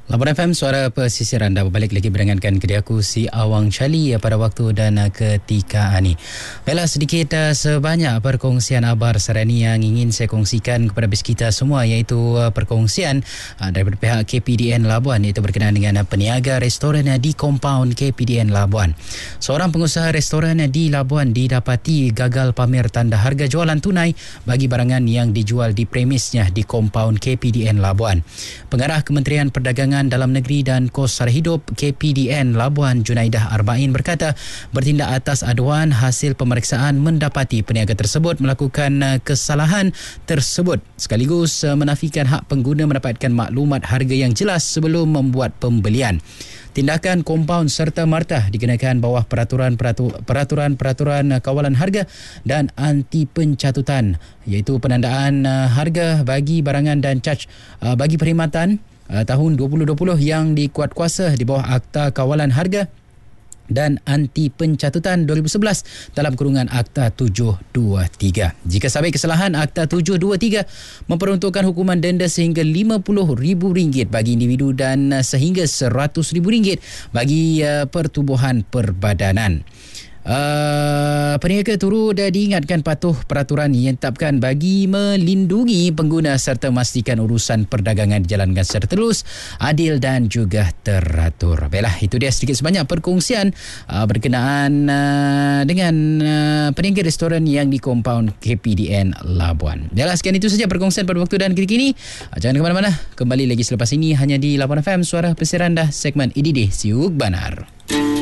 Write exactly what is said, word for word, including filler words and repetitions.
Laporan F M, suara pesisir anda berbalik lagi berengankan kedai aku si Awang Charlie pada waktu dan ketika ini. Baiklah, sedikit uh, sebanyak perkongsian abar serani yang ingin saya kongsikan kepada bis kita semua, iaitu uh, perkongsian uh, daripada pihak K P D N Labuan, iaitu berkenaan dengan uh, peniaga restoran uh, di kompaun K P D N Labuan. Seorang pengusaha restoran uh, di Labuan didapati gagal pamer tanda harga jualan tunai bagi barangan yang dijual di premisnya di kompaun K P D N Labuan. Pengarah Kementerian Perdagangan Dalam Negeri dan Kos Sara Hidup K P D N Labuan, Junaidah Arba'in, berkata bertindak atas aduan hasil pemeriksaan mendapati peniaga tersebut melakukan uh, kesalahan tersebut, sekaligus uh, menafikan hak pengguna mendapatkan maklumat harga yang jelas sebelum membuat pembelian. Tindakan kompaun serta marta dikenakan bawah peraturan-peraturan kawalan harga dan anti pencatutan, iaitu penandaan uh, harga bagi barangan dan caj uh, bagi perkhidmatan uh, tahun dua ribu dua puluh yang dikuatkuasa di bawah Akta Kawalan Harga dan anti pencatutan dua ribu sebelas dalam kurungan Akta tujuh dua tiga. Jika sabit kesalahan, Akta tujuh dua tiga memperuntukkan hukuman denda sehingga lima puluh ribu ringgit bagi individu dan sehingga seratus ribu ringgit bagi uh, pertubuhan perbadanan. Uh, peniaga turut diingatkan patuh peraturan yang ditetapkan bagi melindungi pengguna serta memastikan urusan perdagangan dijalankan secara telus, adil dan juga teratur. Baiklah, itu dia sedikit sebanyak perkongsian uh, berkenaan uh, dengan uh, peniaga restoran yang di kompaun K P D N Labuan. Baiklah, sekian itu saja perkongsian pada waktu dan ketika ini. Uh, jangan ke mana-mana, kembali lagi selepas ini hanya di Laporan F M, suara pesisir anda, segmen I D D Siuk Banar.